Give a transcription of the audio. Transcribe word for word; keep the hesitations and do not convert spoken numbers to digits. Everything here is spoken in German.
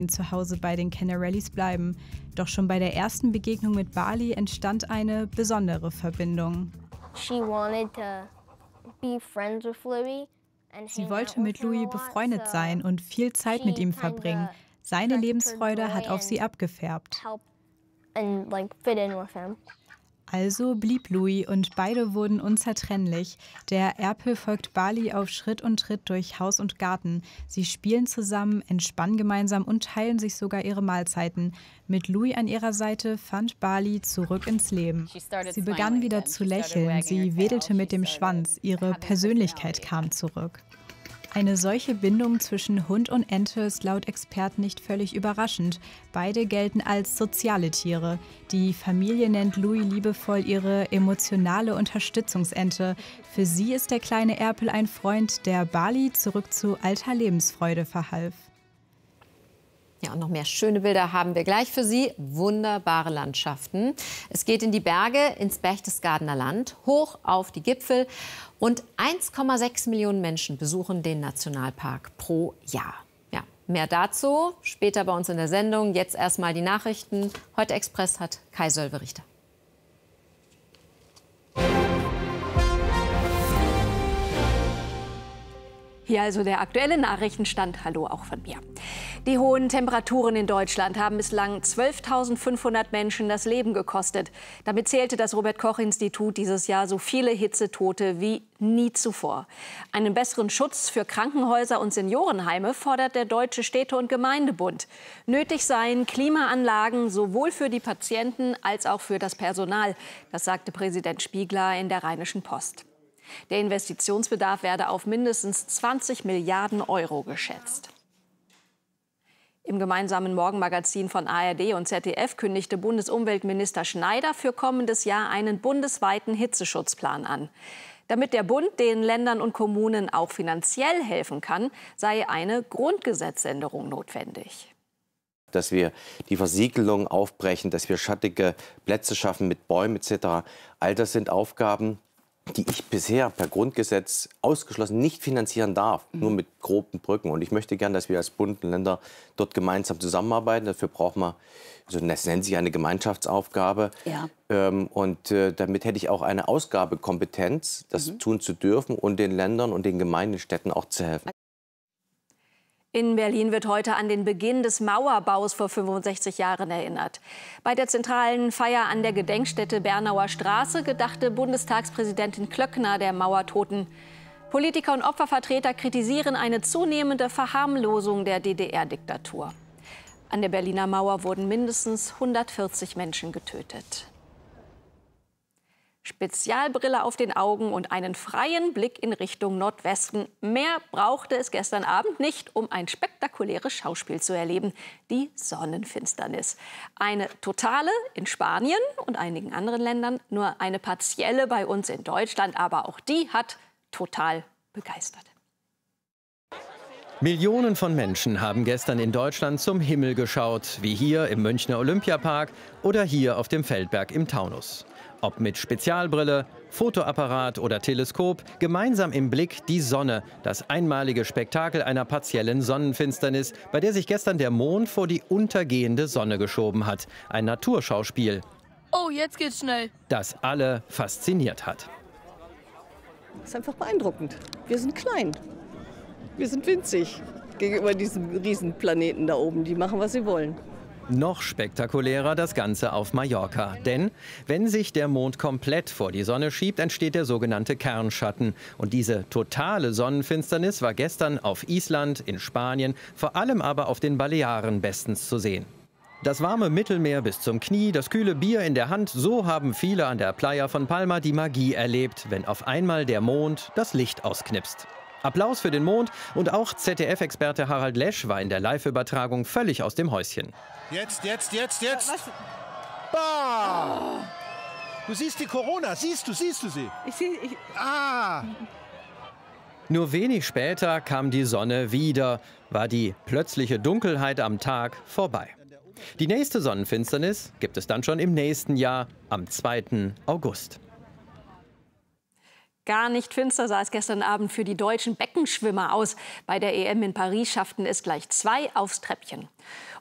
zu Hause bei den Kennerellis bleiben. Doch schon bei der ersten Begegnung mit Bali entstand eine besondere Verbindung. She wanted to be friends with Louis. Sie wollte mit Louis befreundet sein und viel Zeit mit ihm verbringen. Seine Lebensfreude hat auf sie abgefärbt. Also blieb Louis und beide wurden unzertrennlich. Der Erpel folgt Bali auf Schritt und Tritt durch Haus und Garten. Sie spielen zusammen, entspannen gemeinsam und teilen sich sogar ihre Mahlzeiten. Mit Louis an ihrer Seite fand Bali zurück ins Leben. Sie begann wieder zu lächeln, sie wedelte mit dem Schwanz, ihre Persönlichkeit kam zurück. Eine solche Bindung zwischen Hund und Ente ist laut Experten nicht völlig überraschend. Beide gelten als soziale Tiere. Die Familie nennt Louis liebevoll ihre emotionale Unterstützungsente. Für sie ist der kleine Erpel ein Freund, der Bali zurück zu alter Lebensfreude verhalf. Ja, und noch mehr schöne Bilder haben wir gleich für Sie. Wunderbare Landschaften. Es geht in die Berge, ins Berchtesgadener Land, hoch auf die Gipfel. Und eins Komma sechs Millionen Menschen besuchen den Nationalpark pro Jahr. Ja, mehr dazu später bei uns in der Sendung. Jetzt erstmal die Nachrichten. Heute Express hat Kai Sölve-Richter. Hier also der aktuelle Nachrichtenstand. Hallo auch von mir. Die hohen Temperaturen in Deutschland haben bislang zwölftausendfünfhundert Menschen das Leben gekostet. Damit zählte das Robert-Koch-Institut dieses Jahr so viele Hitzetote wie nie zuvor. Einen besseren Schutz für Krankenhäuser und Seniorenheime fordert der Deutsche Städte- und Gemeindebund. Nötig seien Klimaanlagen sowohl für die Patienten als auch für das Personal. Das sagte Präsident Spiegler in der Rheinischen Post. Der Investitionsbedarf werde auf mindestens zwanzig Milliarden Euro geschätzt. Im gemeinsamen Morgenmagazin von A R D und Z D F kündigte Bundesumweltminister Schneider für kommendes Jahr einen bundesweiten Hitzeschutzplan an. Damit der Bund den Ländern und Kommunen auch finanziell helfen kann, sei eine Grundgesetzänderung notwendig. Dass wir die Versiegelung aufbrechen, dass wir schattige Plätze schaffen mit Bäumen et cetera. All das sind Aufgaben, die ich bisher per Grundgesetz ausgeschlossen nicht finanzieren darf, mhm. nur mit groben Brücken. Und ich möchte gern, dass wir als Bund und Länder dort gemeinsam zusammenarbeiten. Dafür braucht man, also das nennt sich eine Gemeinschaftsaufgabe. Ja. Ähm, und äh, damit hätte ich auch eine Ausgabekompetenz, das mhm. tun zu dürfen und den Ländern und den Gemeinden, Städten auch zu helfen. In Berlin wird heute an den Beginn des Mauerbaus vor fünfundsechzig Jahren erinnert. Bei der zentralen Feier an der Gedenkstätte Bernauer Straße gedachte Bundestagspräsidentin Klöckner der Mauertoten. Politiker und Opfervertreter kritisieren eine zunehmende Verharmlosung der D D R-Diktatur. An der Berliner Mauer wurden mindestens hundertvierzig Menschen getötet. Spezialbrille auf den Augen und einen freien Blick in Richtung Nordwesten. Mehr brauchte es gestern Abend nicht, um ein spektakuläres Schauspiel zu erleben. Die Sonnenfinsternis. Eine totale in Spanien und einigen anderen Ländern, nur eine partielle bei uns in Deutschland. Aber auch die hat total begeistert. Millionen von Menschen haben gestern in Deutschland zum Himmel geschaut, wie hier im Münchner Olympiapark oder hier auf dem Feldberg im Taunus. Ob mit Spezialbrille, Fotoapparat oder Teleskop, gemeinsam im Blick die Sonne, das einmalige Spektakel einer partiellen Sonnenfinsternis, bei der sich gestern der Mond vor die untergehende Sonne geschoben hat. Ein Naturschauspiel. Oh, jetzt geht's schnell. Das alle fasziniert hat. Das ist einfach beeindruckend. Wir sind klein. Wir sind winzig gegenüber diesem Riesenplaneten da oben. Die machen, was sie wollen. Noch spektakulärer das Ganze auf Mallorca. Denn wenn sich der Mond komplett vor die Sonne schiebt, entsteht der sogenannte Kernschatten. Und diese totale Sonnenfinsternis war gestern auf Island, in Spanien, vor allem aber auf den Balearen bestens zu sehen. Das warme Mittelmeer bis zum Knie, das kühle Bier in der Hand, so haben viele an der Playa von Palma die Magie erlebt, wenn auf einmal der Mond das Licht ausknipst. Applaus für den Mond und auch Z D F-Experte Harald Lesch war in der Live-Übertragung völlig aus dem Häuschen. Jetzt, jetzt, jetzt, jetzt. Bah! Du siehst die Corona, siehst du, siehst du sie? Ich sehe, ich... Ah! Nur wenig später kam die Sonne wieder, war die plötzliche Dunkelheit am Tag vorbei. Die nächste Sonnenfinsternis gibt es dann schon im nächsten Jahr, am zweiten August. Gar nicht finster sah es gestern Abend für die deutschen Beckenschwimmer aus. Bei der E M in Paris schafften es gleich zwei aufs Treppchen.